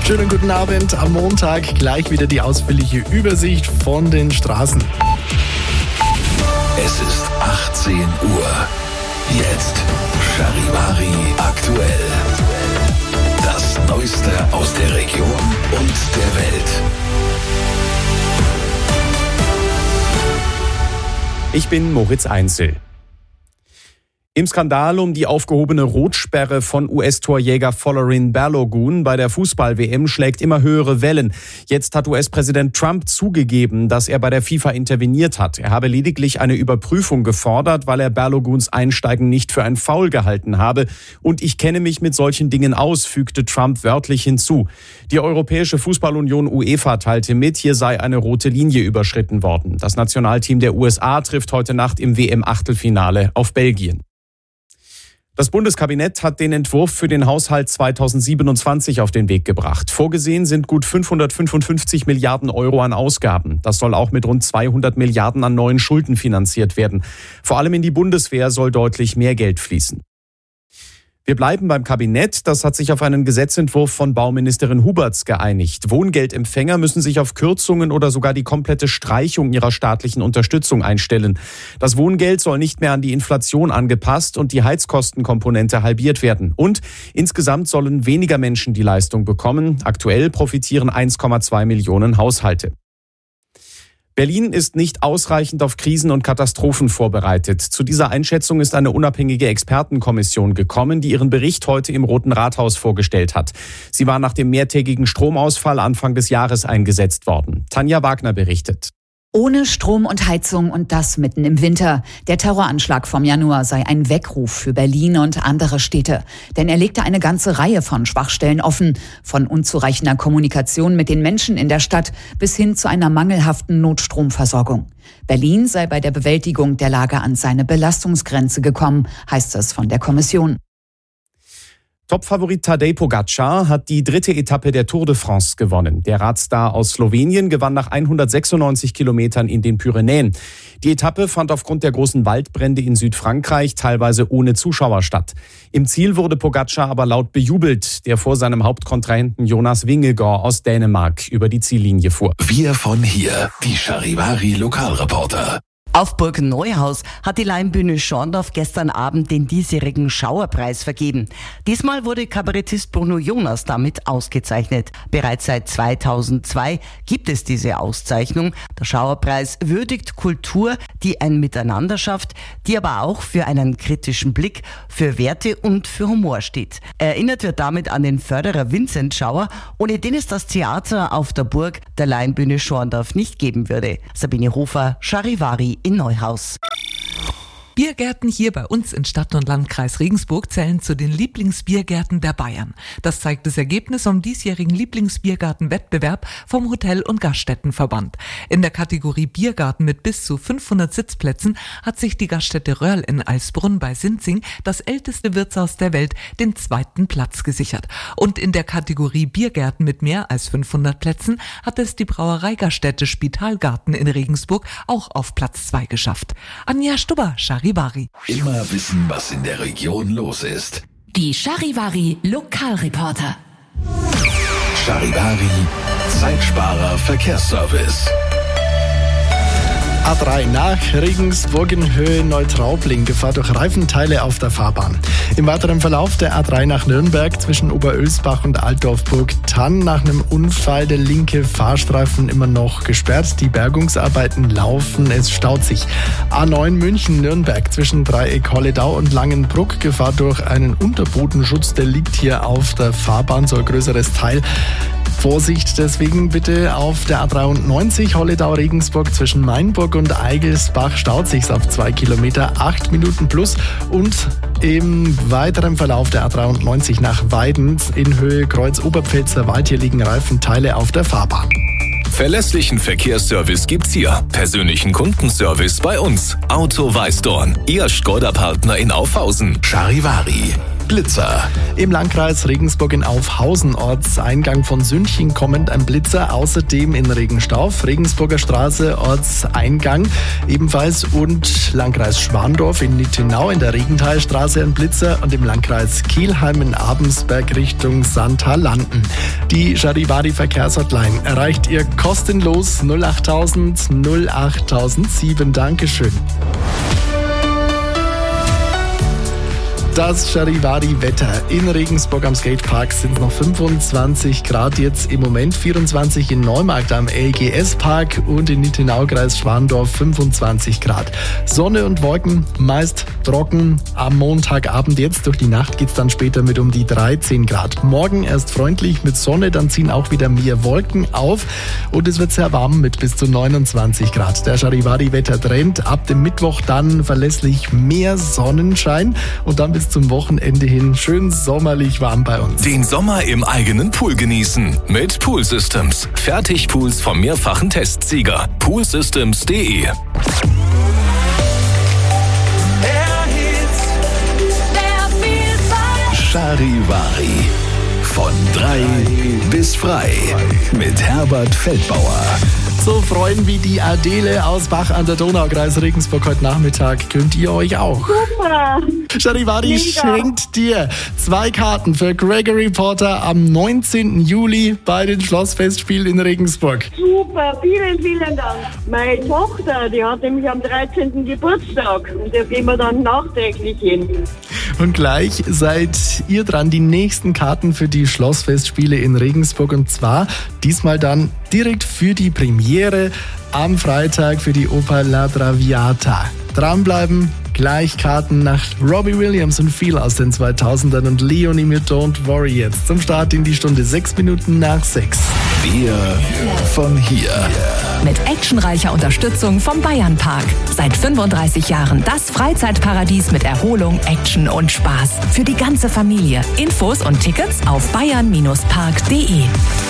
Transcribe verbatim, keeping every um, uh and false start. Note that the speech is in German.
Schönen guten Abend. Am Montag gleich wieder die ausführliche Übersicht von den Straßen. Es ist achtzehn Uhr. Jetzt Charivari aktuell. Das Neueste aus der Region und der Welt. Ich bin Moritz Einzel. Im Skandal um die aufgehobene Rotsperre von U S-Torjäger Folarin Balogun bei der Fußball-W M schlägt immer höhere Wellen. Jetzt hat U S-Präsident Trump zugegeben, dass er bei der FIFA interveniert hat. Er habe lediglich eine Überprüfung gefordert, weil er Baloguns Einsteigen nicht für ein Foul gehalten habe. Und ich kenne mich mit solchen Dingen aus, fügte Trump wörtlich hinzu. Die Europäische Fußballunion UEFA teilte mit, hier sei eine rote Linie überschritten worden. Das Nationalteam der U S A trifft heute Nacht im W M-Achtelfinale auf Belgien. Das Bundeskabinett hat den Entwurf für den Haushalt zweitausendsiebenundzwanzig auf den Weg gebracht. Vorgesehen sind gut fünfhundertfünfundfünfzig Milliarden Euro an Ausgaben. Das soll auch mit rund zweihundert Milliarden an neuen Schulden finanziert werden. Vor allem in die Bundeswehr soll deutlich mehr Geld fließen. Wir bleiben beim Kabinett. Das hat sich auf einen Gesetzentwurf von Bauministerin Huberts geeinigt. Wohngeldempfänger müssen sich auf Kürzungen oder sogar die komplette Streichung ihrer staatlichen Unterstützung einstellen. Das Wohngeld soll nicht mehr an die Inflation angepasst und die Heizkostenkomponente halbiert werden. Und insgesamt sollen weniger Menschen die Leistung bekommen. Aktuell profitieren eins Komma zwei Millionen Haushalte. Berlin ist nicht ausreichend auf Krisen und Katastrophen vorbereitet. Zu dieser Einschätzung ist eine unabhängige Expertenkommission gekommen, die ihren Bericht heute im Roten Rathaus vorgestellt hat. Sie war nach dem mehrtägigen Stromausfall Anfang des Jahres eingesetzt worden. Tanja Wagner berichtet. Ohne Strom und Heizung und das mitten im Winter. Der Terroranschlag vom Januar sei ein Weckruf für Berlin und andere Städte. Denn er legte eine ganze Reihe von Schwachstellen offen. Von unzureichender Kommunikation mit den Menschen in der Stadt bis hin zu einer mangelhaften Notstromversorgung. Berlin sei bei der Bewältigung der Lage an seine Belastungsgrenze gekommen, heißt es von der Kommission. Topfavorit Tadej Pogačar hat die dritte Etappe der Tour de France gewonnen. Der Radstar aus Slowenien gewann nach hundertsechsundneunzig Kilometern in den Pyrenäen. Die Etappe fand aufgrund der großen Waldbrände in Südfrankreich teilweise ohne Zuschauer statt. Im Ziel wurde Pogačar aber laut bejubelt, der vor seinem Hauptkontrahenten Jonas Vingegaard aus Dänemark über die Ziellinie fuhr. Wir von hier, die Charivari Lokalreporter. Auf Burg Neuhaus hat die Laienbühne Schorndorf gestern Abend den diesjährigen Schauerpreis vergeben. Diesmal wurde Kabarettist Bruno Jonas damit ausgezeichnet. Bereits seit zweitausendzwei gibt es diese Auszeichnung. Der Schauerpreis würdigt Kultur, die ein Miteinander schafft, die aber auch für einen kritischen Blick, für Werte und für Humor steht. Erinnert wird damit an den Förderer Vincent Schauer, ohne den es das Theater auf der Burg der Laienbühne Schorndorf nicht geben würde. Sabine Hofer, Charivari in Neuhaus. Biergärten hier bei uns in Stadt- und Landkreis Regensburg zählen zu den Lieblingsbiergärten der Bayern. Das zeigt das Ergebnis vom diesjährigen Lieblingsbiergarten-Wettbewerb vom Hotel- und Gaststättenverband. In der Kategorie Biergarten mit bis zu fünfhundert Sitzplätzen hat sich die Gaststätte Röhrl in Eisbrunn bei Sinzing, das älteste Wirtshaus der Welt, den zweiten Platz gesichert. Und in der Kategorie Biergärten mit mehr als fünfhundert Plätzen hat es die Brauereigaststätte Spitalgarten in Regensburg auch auf Platz zwei geschafft. Anja Stubber, Charivari. Immer wissen, was in der Region los ist. Die Charivari Lokalreporter. Charivari Zeitsparer Verkehrsservice. A drei nach Regensburg in Höhe Neutraubling, Gefahr durch Reifenteile auf der Fahrbahn. Im weiteren Verlauf der A drei nach Nürnberg zwischen Oberölsbach und Altdorf-Burg-Tann nach einem Unfall der linke Fahrstreifen immer noch gesperrt. Die Bergungsarbeiten laufen, es staut sich. A neun München-Nürnberg zwischen Dreieck Holledau und Langenbruck, Gefahr durch einen Unterbodenschutz, der liegt hier auf der Fahrbahn, so ein größeres Teil. Vorsicht deswegen bitte auf der A dreiundneunzig Holledau-Regensburg zwischen Mainburg und Eigelsbach staut sich's auf zwei Kilometer, acht Minuten plus. Und im weiteren Verlauf der A dreiundneunzig nach Weiden in Höhe Kreuz-Oberpfälzer Wald, hier liegen Reifenteile auf der Fahrbahn. Verlässlichen Verkehrsservice gibt's hier. Persönlichen Kundenservice bei uns. Auto Weißdorn, Ihr Skoda-Partner in Aufhausen. Charivari. Blitzer. Im Landkreis Regensburg in Aufhausen, Ortseingang von Sünchen, kommend ein Blitzer. Außerdem in Regenstauf, Regensburger Straße, Ortseingang ebenfalls. Und Landkreis Schwandorf in Nittenau in der Regenthalstraße ein Blitzer. Und im Landkreis Kelheim in Abensberg Richtung Sandhalanden. Die Charivari-Verkehrshotline erreicht ihr kostenlos null achttausend null achttausendsieben. Dankeschön. Das Charivari-Wetter in Regensburg am Skatepark sind noch fünfundzwanzig Grad jetzt im Moment, vierundzwanzig in Neumarkt am L G S-Park und in Nittenau-Kreis Schwandorf fünfundzwanzig Grad. Sonne und Wolken, meist trocken am Montagabend. Jetzt durch die Nacht geht's dann später mit um die dreizehn Grad. Morgen erst freundlich mit Sonne, dann ziehen auch wieder mehr Wolken auf und es wird sehr warm mit bis zu neunundzwanzig Grad. Der Charivari-Wettertrend ab dem Mittwoch dann verlässlich mehr Sonnenschein und dann bis zum Wochenende hin schön sommerlich warm bei uns. Den Sommer im eigenen Pool genießen mit Pool Systems. Fertigpools vom mehrfachen Testsieger. pool systems punkt de. Charivari. Von drei bis frei. Mit Herbert Feldbauer. So freuen wie die Adele aus Bach an der Donau, Kreis Regensburg heute Nachmittag. Könnt ihr euch auch? Super! Charivari schenkt dir zwei Karten für Gregory Porter am neunzehnten Juli bei den Schlossfestspielen in Regensburg. Super, vielen, vielen Dank. Meine Tochter, die hat nämlich am dreizehnten Geburtstag und da gehen wir dann nachträglich hin. Und gleich seid ihr dran, die nächsten Karten für die Schlossfestspiele in Regensburg, und zwar diesmal dann direkt für die Premiere am Freitag für die Oper La Traviata. Dranbleiben, gleich Karten nach Robbie Williams und viel aus den zweitausendern und Leonie mit Don't Worry jetzt. Zum Start in die Stunde sechs Minuten nach sechs. Wir von hier. Mit actionreicher Unterstützung vom Bayernpark. Seit fünfunddreißig Jahren das Freizeitparadies mit Erholung, Action und Spaß. Für die ganze Familie. Infos und Tickets auf bayern Bindestrich park punkt de.